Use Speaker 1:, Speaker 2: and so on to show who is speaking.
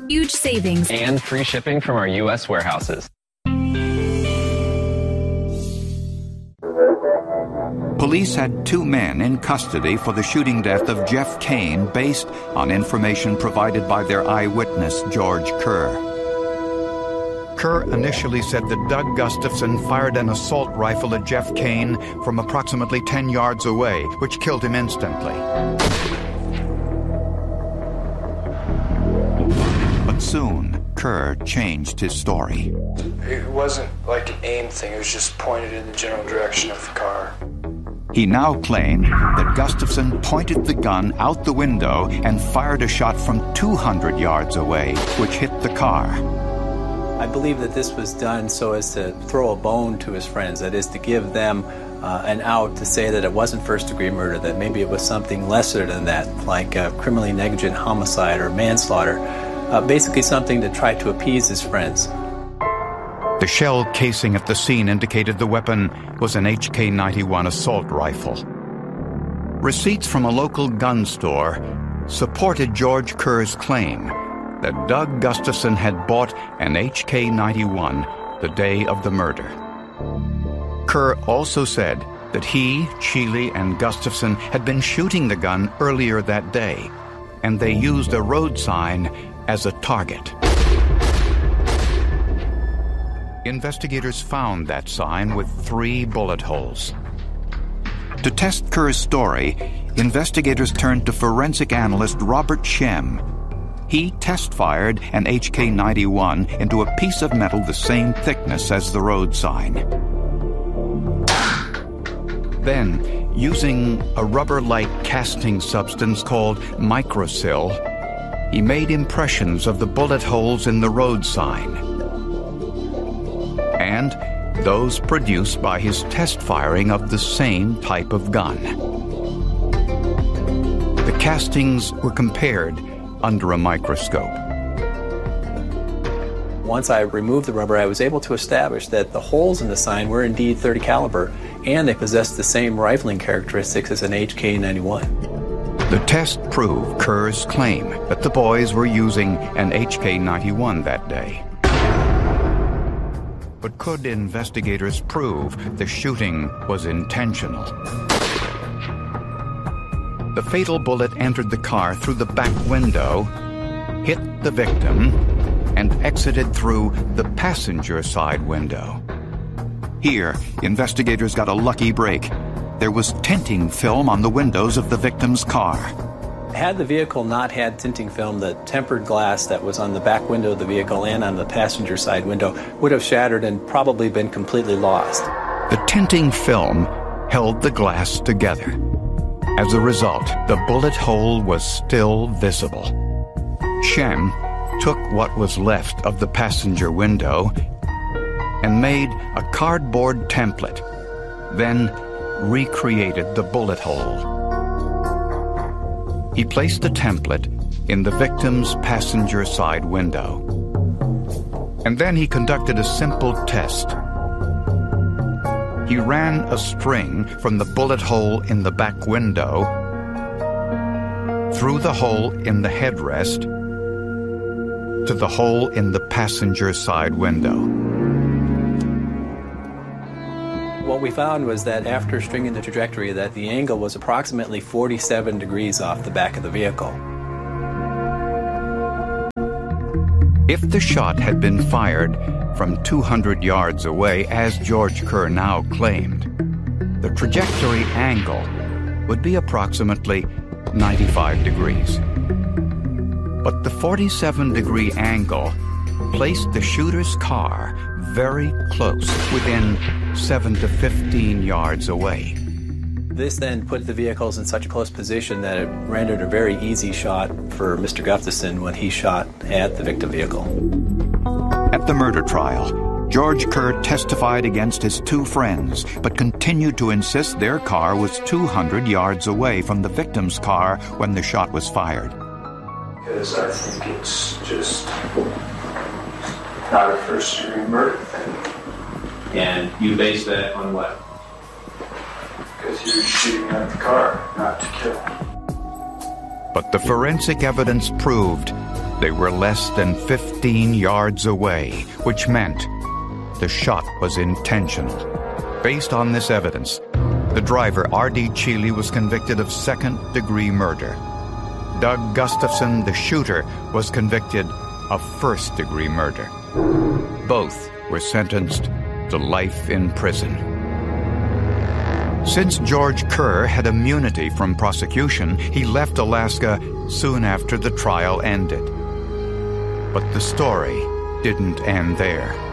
Speaker 1: huge savings,
Speaker 2: and free shipping from our U.S. warehouses.
Speaker 3: Police had 2 men in custody for the shooting death of Jeff Kane based on information provided by their eyewitness, George Kerr. Kerr initially said that Doug Gustafson fired an assault rifle at Jeff Kane from approximately 10 yards away, which killed him instantly. But soon, Kerr changed his story.
Speaker 4: It wasn't like an aim thing, it was just pointed in the general direction of the car.
Speaker 3: He now claimed that Gustafson pointed the gun out the window and fired a shot from 200 yards away, which hit the car.
Speaker 5: I believe that this was done so as to throw a bone to his friends, that is, to give them an out to say that it wasn't first-degree murder, that maybe it was something lesser than that, like criminally negligent homicide or manslaughter, basically something to try to appease his friends.
Speaker 3: The shell casing at the scene indicated the weapon was an HK-91 assault rifle. Receipts from a local gun store supported George Kerr's claim that Doug Gustafson had bought an HK-91 the day of the murder. Kerr also said that he, Cheeley, and Gustafson had been shooting the gun earlier that day, and they used a road sign as a target. Investigators found that sign with 3 bullet holes. To test Kerr's story, investigators turned to forensic analyst Robert Shem. He test-fired an HK-91 into a piece of metal the same thickness as the road sign. Then, using a rubber-like casting substance called microsil, he made impressions of the bullet holes in the road sign, and those produced by his test firing of the same type of gun. The castings were compared under a microscope.
Speaker 5: Once I removed the rubber, I was able to establish that the holes in the sign were indeed .30 caliber, and they possessed the same rifling characteristics as an HK-91.
Speaker 3: The test proved Kerr's claim that the boys were using an HK-91 that day. But could investigators prove the shooting was intentional? The fatal bullet entered the car through the back window, hit the victim, and exited through the passenger side window. Here, investigators got a lucky break. There was tinting film on the windows of the victim's car.
Speaker 5: Had the vehicle not had tinting film, the tempered glass that was on the back window of the vehicle and on the passenger side window would have shattered and probably been completely lost.
Speaker 3: The tinting film held the glass together. As a result, the bullet hole was still visible. Shem took what was left of the passenger window and made a cardboard template, then recreated the bullet hole. He placed the template in the victim's passenger side window. And then he conducted a simple test. He ran a string from the bullet hole in the back window through the hole in the headrest to the hole in the passenger side window.
Speaker 5: What we found was that after stringing the trajectory, that the angle was approximately 47 degrees off the back of the vehicle.
Speaker 3: If the shot had been fired from 200 yards away, as George Kerr now claimed, the trajectory angle would be approximately 95 degrees. But the 47-degree angle placed the shooter's car very close, within 7 to 15 yards away.
Speaker 5: This then put the vehicles in such a close position that it rendered a very easy shot for Mr. Gustafson when he shot at the victim vehicle.
Speaker 3: At the murder trial, George Kerr testified against his 2 friends, but continued to insist their car was 200 yards away from the victim's car when the shot was fired.
Speaker 4: Because I think it's just not a first-degree murder thing.
Speaker 5: And you base that on what?
Speaker 4: Because he was shooting at the car, not to kill.
Speaker 3: But the forensic evidence proved They were less than 15 yards away, which meant the shot was intentional. Based on this evidence, the driver, R.D. Cheeley, was convicted of second-degree murder. Doug Gustafson, the shooter, was convicted of first-degree murder. Both were sentenced to life in prison. Since George Kerr had immunity from prosecution, he left Alaska soon after the trial ended. But the story didn't end there.